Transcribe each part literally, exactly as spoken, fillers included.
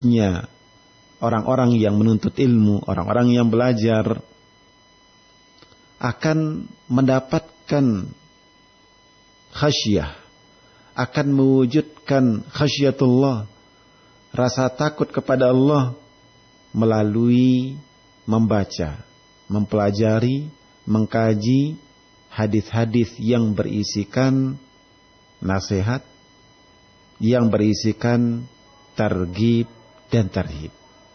Ya, orang-orang yang menuntut ilmu, orang-orang yang belajar akan mendapatkan khasyah, akan mewujudkan khasyatullah, rasa takut kepada Allah melalui membaca, mempelajari, mengkaji hadis-hadis yang berisikan nasihat, yang berisikan targhib dan tarhib.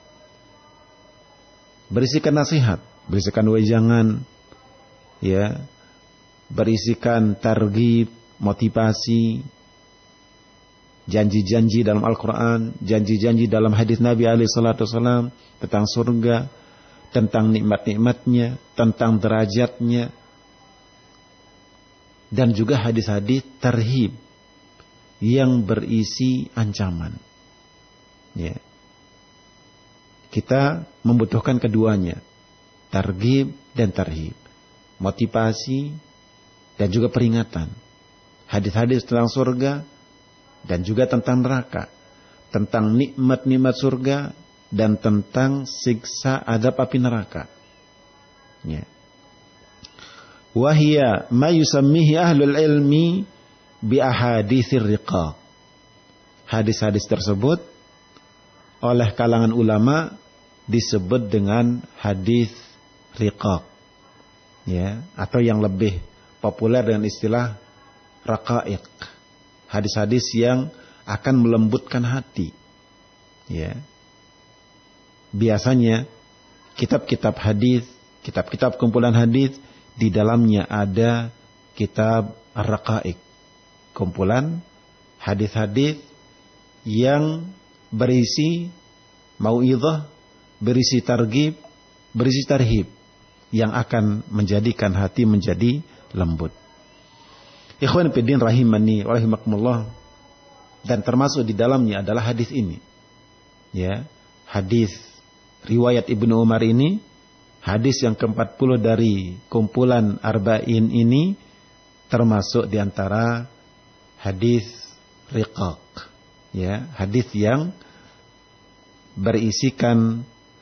Berisikan nasihat, berisikan wejangan, ya, berisikan targhib, motivasi, janji-janji dalam Al-Quran, janji-janji dalam hadis Nabi alaihi salatu wasallam tentang surga, tentang nikmat-nikmatnya, tentang derajatnya, dan juga hadis-hadis tarhib yang berisi ancaman. Ya. Kita membutuhkan keduanya, targhib dan tarhib, motivasi dan juga peringatan. Hadis-hadis tentang surga dan juga tentang neraka, tentang nikmat-nikmat surga dan tentang siksa adab api neraka. Ya. Wahia ma yusammihi ahlul ilmi bi ahaditsir riqaq. Hadis-hadis tersebut oleh kalangan ulama disebut dengan hadis riqaq, ya, atau yang lebih populer dengan istilah raqaiq, hadis-hadis yang akan melembutkan hati. Ya, biasanya kitab-kitab hadis, kitab-kitab kumpulan hadis, di dalamnya ada kitab ar-raqaiq, kumpulan hadis-hadis yang berisi mau'izah, berisi targhib, berisi tarhib, yang akan menjadikan hati menjadi lembut. Ikhwan fillah rahimani wa rahimakumullah, dan termasuk di dalamnya adalah hadis ini. Ya, hadis riwayat Ibnu Umar ini, hadis yang keempat puluh dari kumpulan arba'in ini, termasuk di antara hadis riqaq. Ya, hadis yang berisikan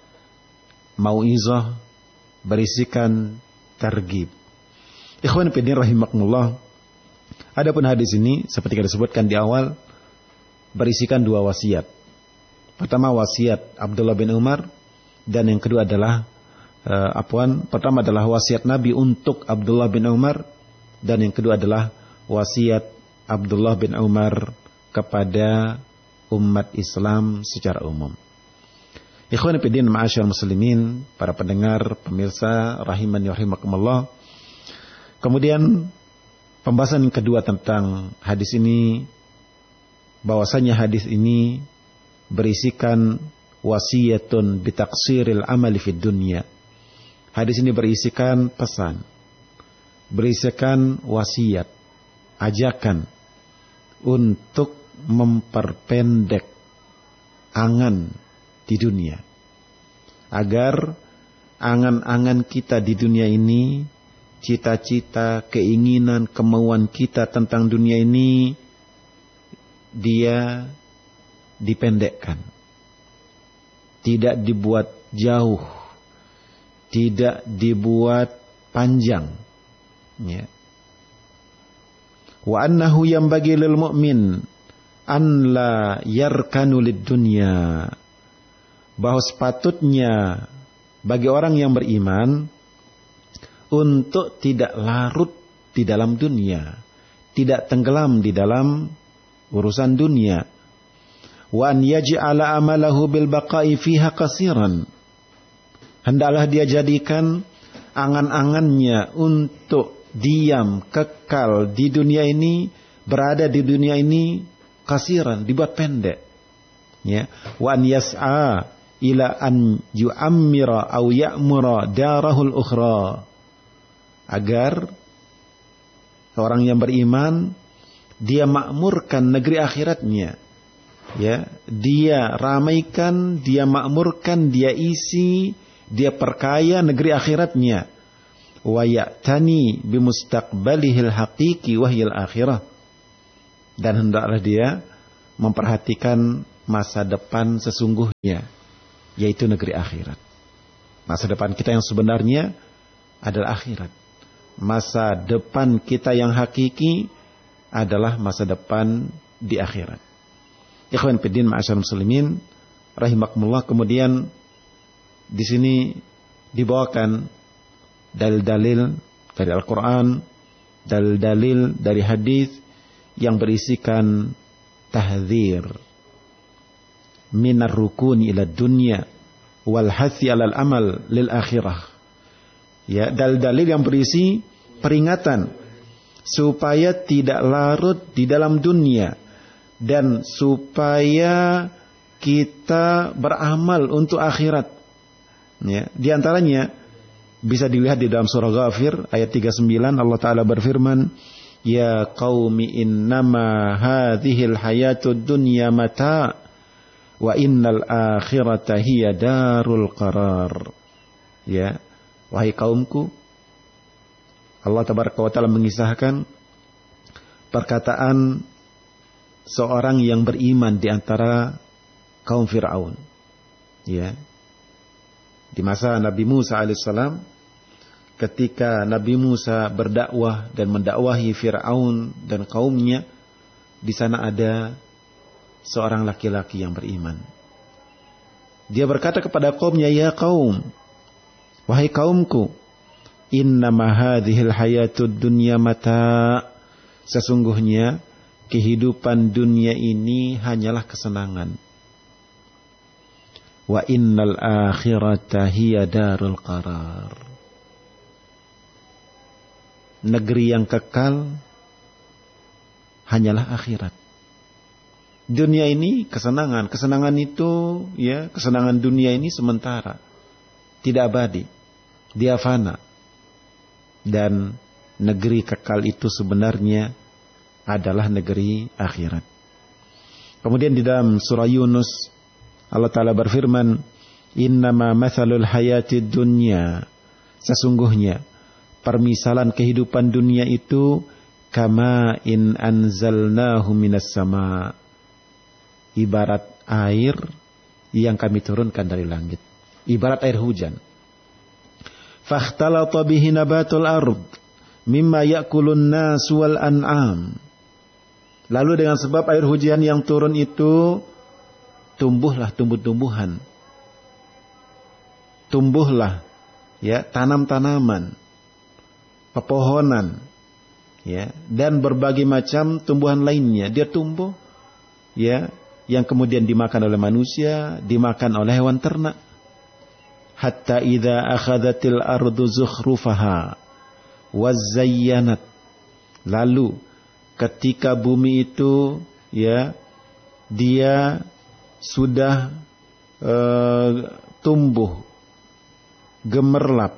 mau'izah, berisikan targhib. Ikhwan fillah rahimakumullah, adapun hadis ini seperti yang disebutkan di awal berisikan dua wasiat. Pertama wasiat Abdullah bin Umar, dan yang kedua adalah uh, apwan, pertama adalah wasiat Nabi untuk Abdullah bin Umar, dan yang kedua adalah wasiat Abdullah bin Umar kepada umat Islam secara umum. Ikhwan fillah ma'asyiral muslimin, para pendengar, pemirsa rahimani wa rahimakumullah. Kemudian pembahasan yang kedua tentang hadis ini, bahwasanya hadis ini berisikan wasiyatun bitaqsiril amali fid dunya. Hadis ini berisikan pesan, berisikan wasiat, ajakan untuk memperpendek angan di dunia, agar angan-angan kita di dunia ini, cita-cita, keinginan, kemauan kita tentang dunia ini, dia dipendekkan, tidak dibuat jauh, tidak dibuat panjang. Ya. Wa annahu yanbaghi lil mu'min an la yarkanu lid dunya, bahwa sepatutnya bagi orang yang beriman untuk tidak larut di dalam dunia, tidak tenggelam di dalam urusan dunia. Wa an yaj'ala amalahu bil baqa'i fiha qasiran, hendaklah dia jadikan angan-angannya untuk diam, kekal di dunia ini, berada di dunia ini, qasiran, dibuat pendek. Ya, wa an yas'a ila an yu'ammira aw ya'mura darahul ukhra, agar orang yang beriman dia makmurkan negeri akhiratnya. Ya, dia ramaikan, dia makmurkan, dia isi, dia perkaya negeri akhiratnya. Wa ya'tani bimustaqbalihil haqiqi wahyil akhirah, dan hendaklah dia memperhatikan masa depan sesungguhnya, yaitu negeri akhirat. Masa depan kita yang sebenarnya adalah akhirat. Masa depan kita yang hakiki adalah masa depan di akhirat. Ikhwan fiddin ma'asyiral muslimin rahimakumullah. Kemudian di sini dibawakan dalil-dalil dari Al-Quran, dalil-dalil dari hadis yang berisikan tahdzir minar rukuni ila dunya wal hathi alal amal lil akhirah. Ya, dalil-dalil yang berisi peringatan supaya tidak larut di dalam dunia dan supaya kita beramal untuk akhirat. Ya, di antaranya bisa dilihat di dalam surah Ghafir ayat tiga puluh sembilan, Allah Ta'ala berfirman, ya qaumi innama hadhil hayatud dunya mata wa innal akhirata hiya darul qarar. Ya, wahai kaumku, Allah Tabaraka wa Ta'ala mengisahkan perkataan seorang yang beriman di antara kaum Fir'aun. Ya, di masa Nabi Musa alaihissalam, ketika Nabi Musa berdakwah dan mendakwahi Fir'aun dan kaumnya, di sana ada seorang laki-laki yang beriman. Dia berkata kepada kaumnya, ya kaum, wahai kaumku, innama hadhil hayatud dunya mata, sesungguhnya kehidupan dunia ini hanyalah kesenangan. Wa innal akhirata hiya darul qarar. Negeri yang kekal hanyalah akhirat. Dunia ini kesenangan, kesenangan itu ya, kesenangan dunia ini sementara, tidak abadi, dia fana. Dan negeri kekal itu sebenarnya adalah negeri akhirat. Kemudian di dalam surah Yunus Allah Ta'ala berfirman, innama mathalul hayatid dunya, sesungguhnya permisalan kehidupan dunia itu kama in anzalnahu minas sama, ibarat air yang kami turunkan dari langit, ibarat air hujan. Fakhtalata bihi nabatul ard mimma ya'kulun nas wal an'am. Lalu dengan sebab air hujan yang turun itu, tumbuhlah tumbuh-tumbuhan, tumbuhlah ya tanam-tanaman, pepohonan, ya, dan berbagai macam tumbuhan lainnya. Dia tumbuh, ya, yang kemudian dimakan oleh manusia, dimakan oleh hewan ternak. Hatta idza akhadhatil ardu zukhrufaha wazayyanat. Lalu ketika bumi itu, ya, dia sudah uh, tumbuh, gemerlap,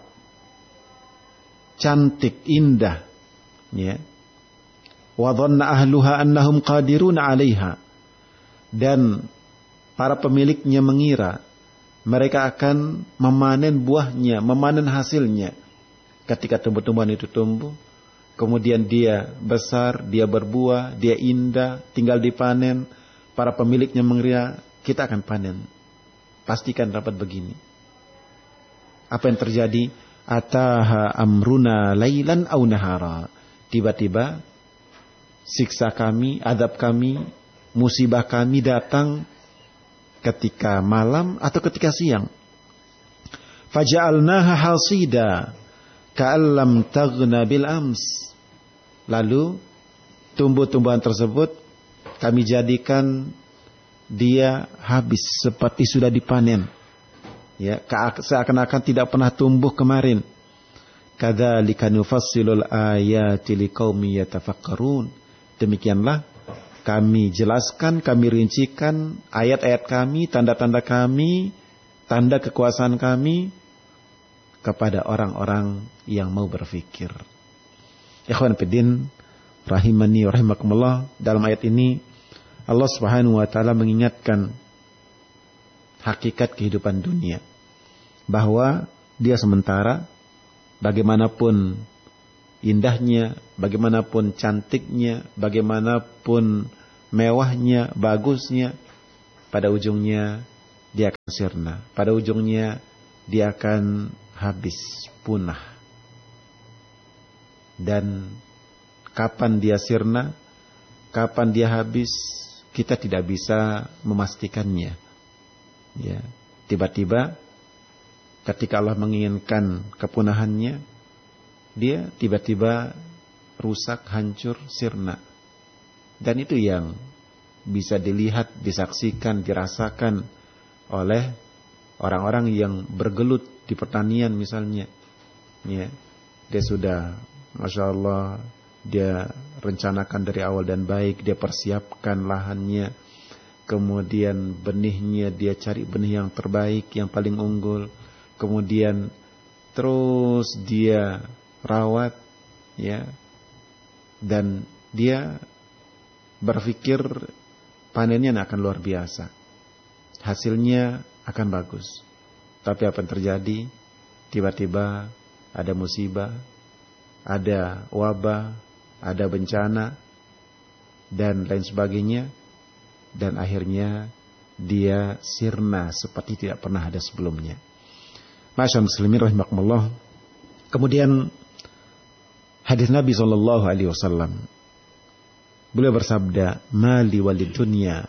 cantik, indah, ya. Wa dhanna ahluha annahum qadiruna 'alaiha, dan para pemiliknya mengira mereka akan memanen buahnya, memanen hasilnya. Ketika tumbuh-tumbuhan itu tumbuh, kemudian dia besar, dia berbuah, dia indah, tinggal dipanen, para pemiliknya mengira kita akan panen, pastikan dapat begini. Apa yang terjadi? Ataha amruna lailan aw nahara. Tiba-tiba siksa kami, adab kami, musibah kami datang ketika malam atau ketika siang. Faja'alnaha hasida ka'allam taghna bil ams. Lalu tumbuh-tumbuhan tersebut kami jadikan dia habis seperti sudah dipanen, ya, seakan-akan tidak pernah tumbuh kemarin. Kadzalika nufassilul ayati liqaumin yatafakkarun. Demikianlah kami jelaskan, kami rincikan ayat-ayat kami, tanda-tanda kami, tanda kekuasaan kami kepada orang-orang yang mau berfikir. Ikhwan fiddin rahimani wa rahimakumullah, dalam ayat ini Allah Subhanahu wa taala mengingatkan hakikat kehidupan dunia, bahwa dia sementara, bagaimanapun indahnya, bagaimanapun cantiknya, bagaimanapun mewahnya, bagusnya, pada ujungnya dia akan sirna, pada ujungnya dia akan habis, punah. Dan kapan dia sirna, kapan dia habis, kita tidak bisa memastikannya. Ya, tiba-tiba ketika Allah menginginkan kepunahannya, dia tiba-tiba rusak, hancur, sirna. Dan itu yang bisa dilihat, disaksikan, dirasakan oleh orang-orang yang bergelut di pertanian misalnya. Ya, dia sudah, Masya Allah, dia rencanakan dari awal dan baik, dia persiapkan lahannya, kemudian benihnya dia cari benih yang terbaik, yang paling unggul, kemudian terus dia rawat, ya, dan dia berpikir panennya akan luar biasa, hasilnya akan bagus. Tapi apa yang terjadi? Tiba-tiba ada musibah, ada wabah, ada bencana, dan lain sebagainya. Dan akhirnya dia sirna seperti tidak pernah ada sebelumnya. Masyaallah muslimin rahimakumullah. Kemudian hadis Nabi sallallahu alaihi wasallam, beliau bersabda, "Mali walid dunya,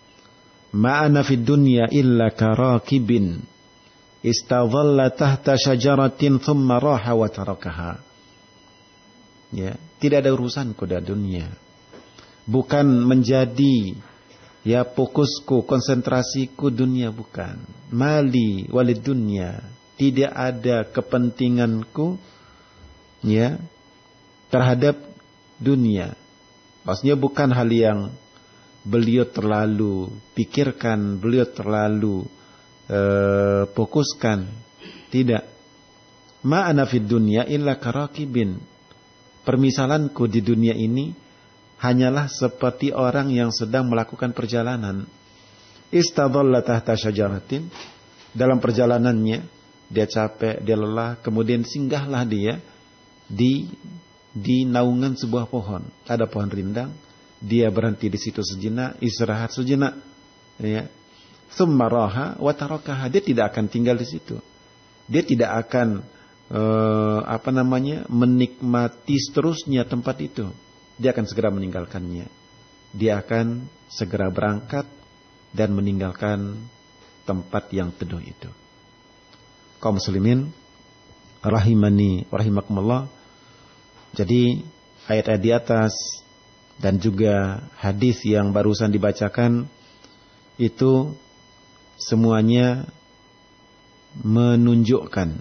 ma ana fid dunya illa karakibin istadhalla tahta syajaratin thumma raha wa tarakaha." Ya, tidak ada urusanku dengan dunia. Bukan menjadi ya fokusku, konsentrasiku dunia, bukan. Mali walid dunya, tidak ada kepentinganku ya terhadap dunia. Maksudnya bukan hal yang beliau terlalu pikirkan, beliau terlalu uh, fokuskan. Tidak. Ma ana fid dunya illa karakibin. Permisalanku di dunia ini hanyalah seperti orang yang sedang melakukan perjalanan. Istadhalla tahta syajaratin. Dalam perjalanannya dia capek, dia lelah, kemudian singgahlah dia di di naungan sebuah pohon. Ada pohon rindang, dia berhenti di situ sejenak, istirahat sejenak, ya. Tsumma raha wa tarakaha, dia tidak akan tinggal di situ. Dia tidak akan eh, apa namanya? menikmati seterusnya tempat itu. Dia akan segera meninggalkannya. Dia akan segera berangkat dan meninggalkan tempat yang teduh itu. Kaum muslimin rahimani rahimakumullah. Jadi ayat-ayat di atas dan juga hadis yang barusan dibacakan itu semuanya menunjukkan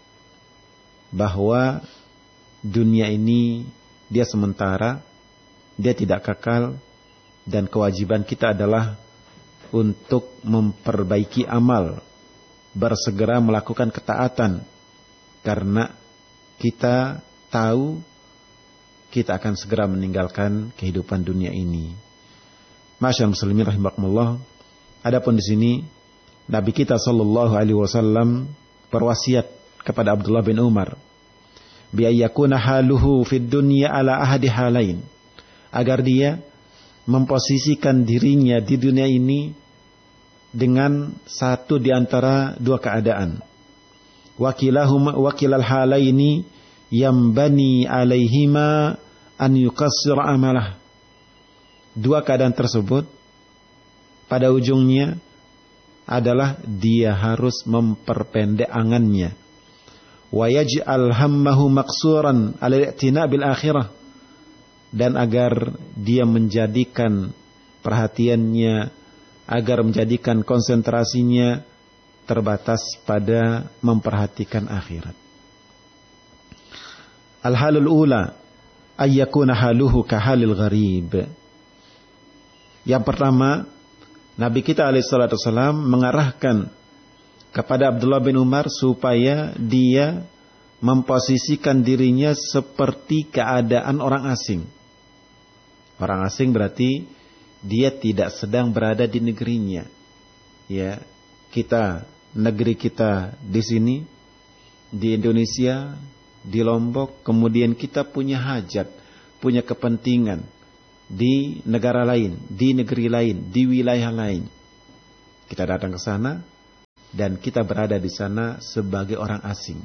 bahwa dunia ini dia sementara, dia tidak kekal, dan kewajiban kita adalah untuk memperbaiki amal, bersegera melakukan ketaatan, karena kita tahu kita akan segera meninggalkan kehidupan dunia ini. Masyaallah muslimin rahimakumullah. Adapun di sini Nabi kita sallallahu alaihi wasallam berwasiat kepada Abdullah bin Umar, bi ayyakuna haluhu fid dunya ala ahadi halain, agar dia memposisikan dirinya di dunia ini dengan satu di antara dua keadaan. Wakilahum wakilal halaini yambani alaihima an yukassir amalah. Dua keadaan tersebut pada ujungnya adalah dia harus memperpendek angannya. Wa yaj'al hammahu maqsuran 'ala al-i'tina' bil akhirah, dan agar dia menjadikan perhatiannya, agar menjadikan konsentrasinya terbatas pada memperhatikan akhirat. Al-halul ula ayyakuna haluhu kahalil gharib. Yang pertama, Nabi kita alaihi salatu wasallam mengarahkan kepada Abdullah bin Umar supaya dia memposisikan dirinya seperti keadaan orang asing. Orang asing berarti dia tidak sedang berada di negerinya. Ya, kita, negeri kita di sini, di Indonesia, di Lombok, kemudian kita punya hajat, punya kepentingan di negara lain, di negeri lain, di wilayah lain. Kita datang ke sana dan kita berada di sana sebagai orang asing.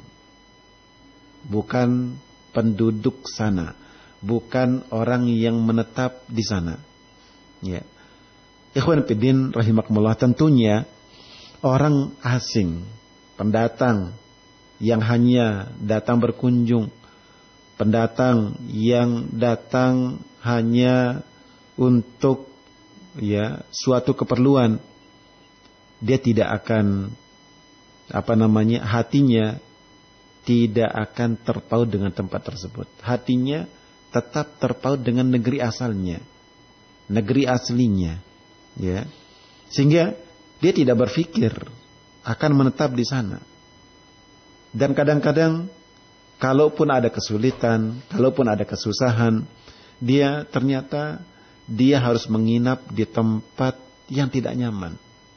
Bukan penduduk sana, bukan orang yang menetap di sana. Ya. Ikhwan fillah rahimakumullah, tentunya orang asing, pendatang yang hanya datang berkunjung, pendatang yang datang hanya untuk ya suatu keperluan, dia tidak akan apa namanya hatinya tidak akan terpaut dengan tempat tersebut. Hatinya tetap terpaut dengan negeri asalnya, negeri aslinya, ya. Sehingga dia tidak berpikir akan menetap di sana. Dan kadang-kadang kalaupun ada kesulitan, kalaupun ada kesusahan, dia ternyata dia harus menginap di tempat yang tidak nyaman.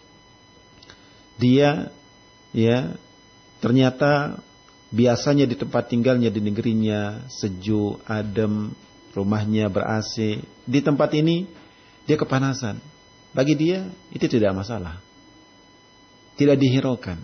Dia ya ternyata biasanya di tempat tinggalnya di negerinya sejuk, adem, rumahnya ber-A C. Di tempat ini dia kepanasan. Bagi dia itu tidak masalah. Tidak dihiraukan.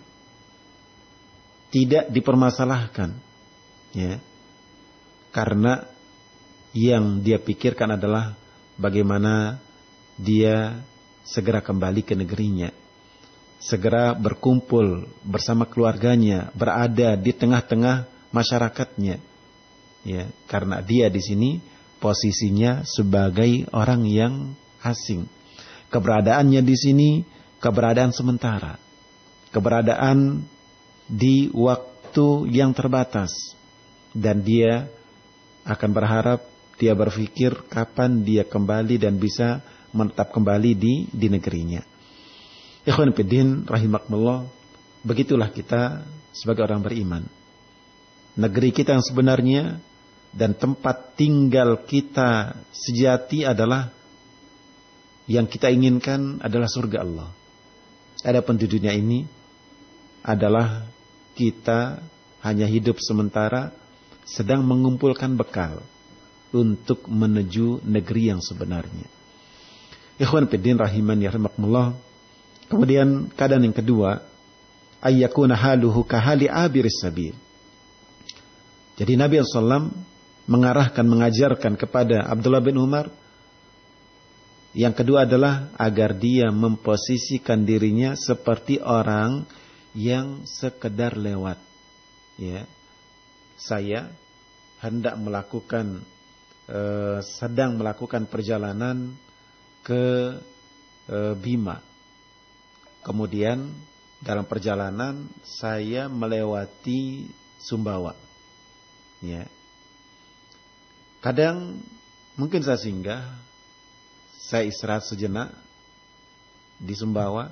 Tidak dipermasalahkan. Ya. Karena yang dia pikirkan adalah bagaimana dia segera kembali ke negerinya. Segera berkumpul bersama keluarganya, berada di tengah-tengah masyarakatnya. Ya, karena dia di sini posisinya sebagai orang yang asing. Keberadaannya di sini keberadaan sementara. Keberadaan di waktu yang terbatas. Dan dia akan berharap, dia berpikir kapan dia kembali dan bisa menetap kembali di di negerinya. Ikhwan fillah rahimakumullah, begitulah kita sebagai orang beriman. Negeri kita yang sebenarnya dan tempat tinggal kita sejati adalah yang kita inginkan adalah surga Allah. Adapun di dunia ini adalah kita hanya hidup sementara, sedang mengumpulkan bekal untuk menuju negeri yang sebenarnya. Ikhwan fillah rahimani rahimakumullah. Kemudian keadaan yang kedua, ayyakuna haluhu kahali abiris sabil. Jadi Nabi shallallahu alaihi wasallam mengarahkan, mengajarkan kepada Abdullah bin Umar. Yang kedua adalah agar dia memposisikan dirinya seperti orang yang sekedar lewat. Ya, saya hendak melakukan, eh, sedang melakukan perjalanan ke eh, Bima. Kemudian dalam perjalanan saya melewati Sumbawa. Ya. Kadang mungkin saya singgah, saya istirahat sejenak di Sumbawa,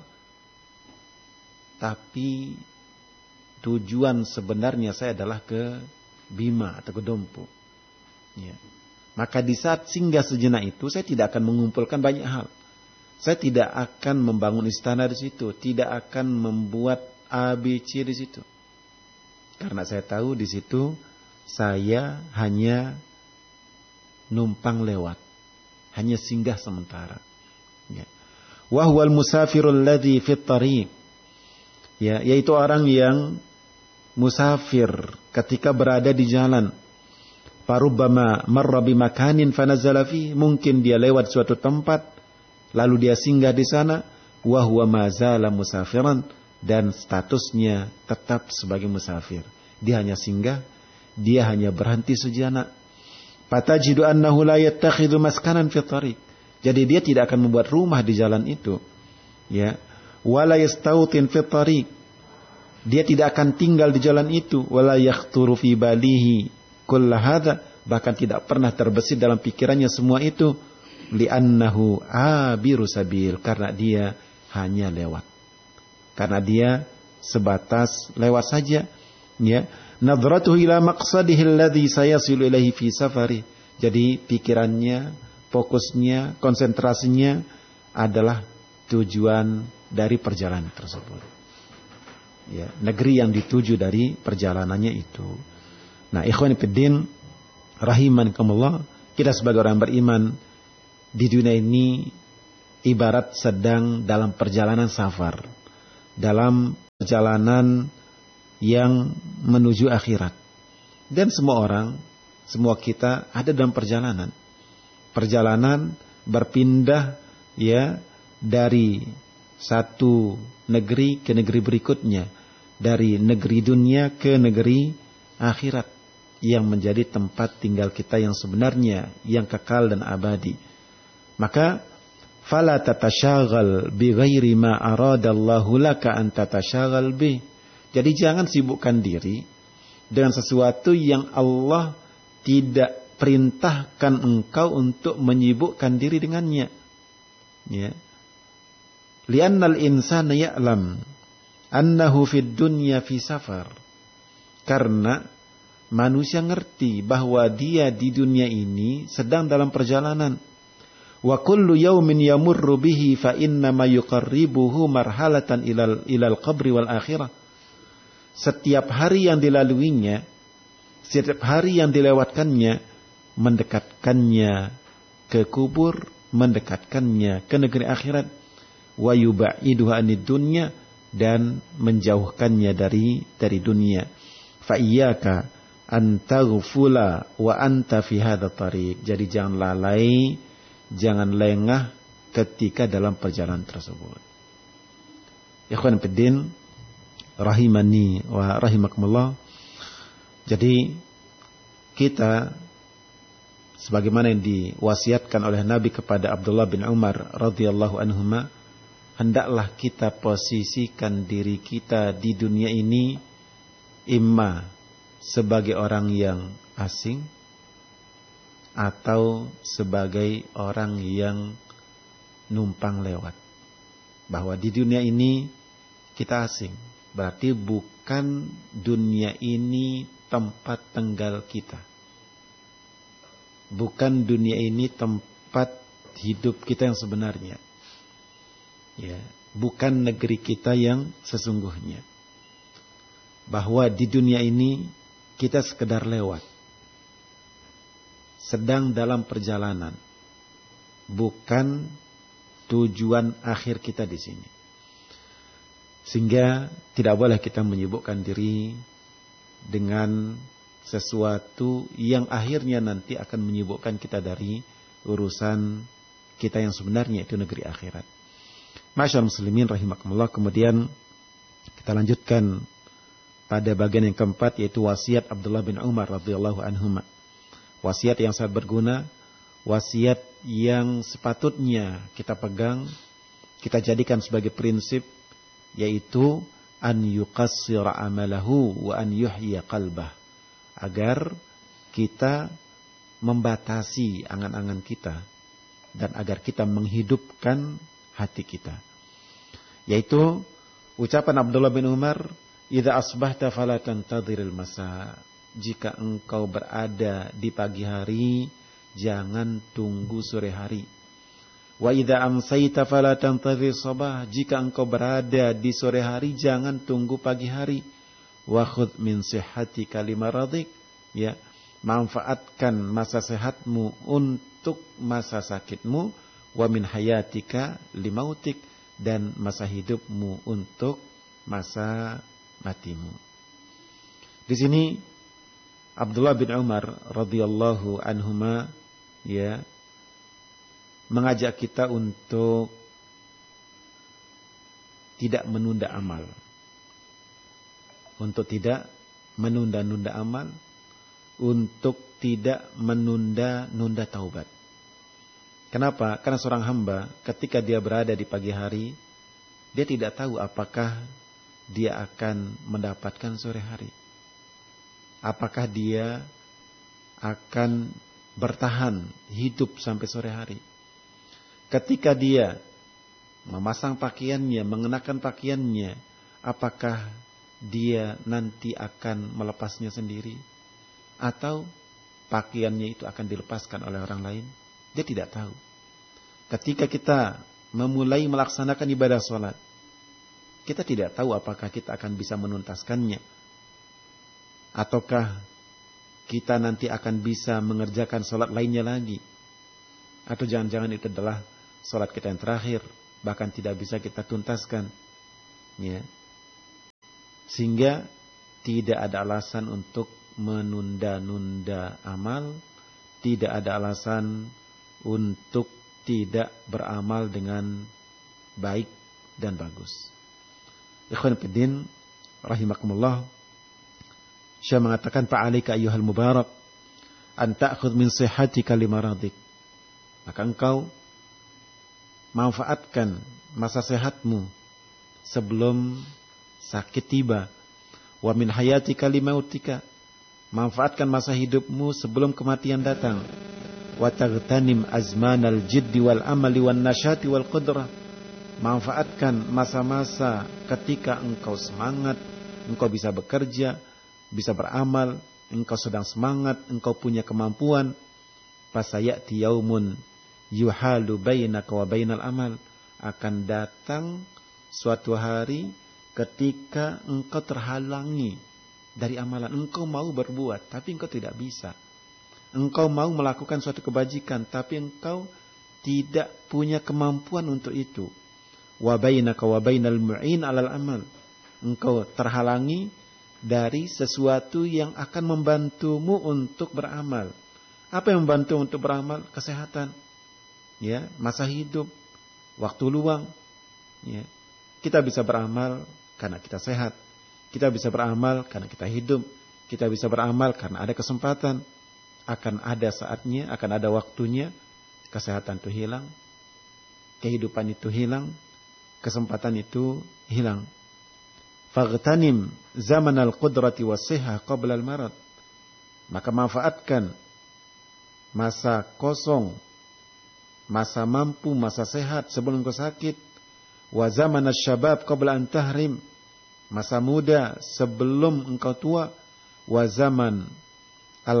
tapi tujuan sebenarnya saya adalah ke Bima atau ke Dompu. Ya. Maka di saat singgah sejenak itu saya tidak akan mengumpulkan banyak hal. Saya tidak akan membangun istana di situ, tidak akan membuat A B C di situ. Karena saya tahu di situ saya hanya numpang lewat, hanya singgah sementara. Ya. Wa huwal musafirul ladzi fit tariq. Ya, yaitu orang yang musafir ketika berada di jalan. Farubbama marra bimakanin fanazala fi, mungkin dia lewat suatu tempat lalu dia singgah di sana, wa huwa mazala musafiran, dan statusnya tetap sebagai musafir. Dia hanya singgah, dia hanya berhenti sejenak. Fatajidu annahu la yattakhidhu maskanan fi tariq. Jadi dia tidak akan membuat rumah di jalan itu. Ya. Wala yastautin fi tariq. Dia tidak akan tinggal di jalan itu. Wala yakhturu fi balihi kull hadza, bahkan tidak pernah terbesit dalam pikirannya semua itu. Li'annahu abiru sabil, karena dia hanya lewat, karena dia sebatas lewat saja. Ya, nadratuhu ila maqsadihi alladhi sayasilu ilaihi fi safari. Jadi pikirannya, fokusnya, konsentrasinya adalah tujuan dari perjalanan tersebut. Ya, negeri yang dituju dari perjalanannya itu. Nah, ikhwan fillah rahimakumullah, kita sebagai orang beriman di dunia ini ibarat sedang dalam perjalanan safar, dalam perjalanan yang menuju akhirat. Dan semua orang, semua kita ada dalam perjalanan. Perjalanan berpindah ya dari satu negeri ke negeri berikutnya, dari negeri dunia ke negeri akhirat yang menjadi tempat tinggal kita yang sebenarnya, yang kekal dan abadi. Maka fala tatasyaghal bi ghairi ma aradallahu laka an tatasyaghal bih. Jadi jangan sibukkan diri dengan sesuatu yang Allah tidak perintahkan engkau untuk menyibukkan diri dengannya. Ya. Li'annal insana ya'lam annahu fid dunya fi safar. Karena manusia ngerti bahwa dia di dunia ini sedang dalam perjalanan. Wa kullu yawmin yamurru bihi fa inna ma yuqarribuhu marhalatan ilal ilal qabri wal akhirah. Setiap hari yang dilaluinya, setiap hari yang dilewatkannya, mendekatkannya ke kubur, mendekatkannya ke negeri akhirat. Wa yubaiduhu anid dunya, dan menjauhkannya dari dari dunia. Fa iyyaka an taghfula wa anta fi hadzal tariq. Jadi jangan lalai, jangan lengah ketika dalam perjalanan tersebut. Ikhwan fillah rahimani wa rahimakumullah. Jadi kita sebagaimana yang diwasiatkan oleh Nabi kepada Abdullah bin Umar radhiyallahu anhuma, hendaklah kita posisikan diri kita di dunia ini imma sebagai orang yang asing atau sebagai orang yang numpang lewat. Bahwa di dunia ini kita asing, berarti bukan dunia ini tempat tinggal kita. Bukan dunia ini tempat hidup kita yang sebenarnya. Ya, bukan negeri kita yang sesungguhnya. Bahwa di dunia ini kita sekedar lewat. Sedang dalam perjalanan. Bukan tujuan akhir kita di sini. Sehingga tidak boleh kita menyibukkan diri dengan sesuatu yang akhirnya nanti akan menyibukkan kita dari urusan kita yang sebenarnya, itu negeri akhirat. Masyaallah muslimin rahimakumullah. Kemudian kita lanjutkan pada bagian yang keempat, yaitu wasiat Abdullah bin Umar radhiyallahu anhuma. Wasiat yang sangat berguna, wasiat yang sepatutnya kita pegang, kita jadikan sebagai prinsip, yaitu an yuqassira amalahu wa an yuhya qalbah. Agar kita membatasi angan-angan kita dan agar kita menghidupkan hati kita. Yaitu ucapan Abdullah bin Umar, idza asbahta fala tantadhiril masa. Jika engkau berada di pagi hari, jangan tunggu sore hari. Wa idza amsayta fala tantadhir sabah. Jika engkau berada di sore hari, jangan tunggu pagi hari. Wa khudh min sihhatika limaradik. Ya, manfaatkan masa sehatmu untuk masa sakitmu. Wa min hayatika limautik, dan masa hidupmu untuk masa matimu. Di sini Abdullah bin Umar radhiyallahu anhuma ya mengajak kita untuk tidak menunda amal. Untuk tidak menunda-nunda amal, untuk tidak menunda-nunda taubat. Kenapa? Karena seorang hamba ketika dia berada di pagi hari, dia tidak tahu apakah dia akan mendapatkan sore hari. Apakah dia akan bertahan hidup sampai sore hari. Ketika dia memasang pakaiannya, mengenakan pakaiannya, apakah dia nanti akan melepasnya sendiri, atau pakaiannya itu akan dilepaskan oleh orang lain? Dia tidak tahu. Ketika kita memulai melaksanakan ibadah sholat, kita tidak tahu apakah kita akan bisa menuntaskannya, ataukah kita nanti akan bisa mengerjakan sholat lainnya lagi, atau jangan-jangan itu adalah salat kita yang terakhir, bahkan tidak bisa kita tuntaskan. Ya. Sehingga tidak ada alasan untuk menunda-nunda amal, tidak ada alasan untuk tidak beramal dengan baik dan bagus. Ikhwan fillah rahimakumullah, Syekh mengatakan fa'alika ayyuhal mubarak an ta'khudh min sihhatika limaradik. Maka engkau manfaatkan masa sehatmu sebelum sakit tiba. Wa min hayatika limautika, manfaatkan masa hidupmu sebelum kematian datang. Wa taghtanim azmanal jiddi wal amali wan nasyati wal qudrah, manfaatkan masa-masa ketika engkau semangat, engkau bisa bekerja, bisa beramal, engkau sedang semangat, engkau punya kemampuan. Fasayati yaumun yuhalu bainaka wa bainal amal, akan datang suatu hari ketika engkau terhalangi dari amalan. Engkau mau berbuat tapi engkau tidak bisa. Engkau mau melakukan suatu kebajikan tapi engkau tidak punya kemampuan untuk itu. Wa bainaka wa bainal mu'in 'alal amal, engkau terhalangi dari sesuatu yang akan membantumu untuk beramal. Apa yang membantu untuk beramal? Kesehatan, ya, masa hidup, waktu luang, ya. Kita bisa beramal karena kita sehat. Kita bisa beramal karena kita hidup. Kita bisa beramal karena ada kesempatan. Akan ada saatnya, akan ada waktunya kesehatan itu hilang, kehidupan itu hilang, kesempatan itu hilang. Faghtanim zamanal qudrati was-sihah qabla al-marad. Maka manfaatkan masa kosong, masa mampu, masa sehat sebelum kau sakit. Wa zamanasy syabab qabla an tahrim, masa muda sebelum engkau tua. Wa zaman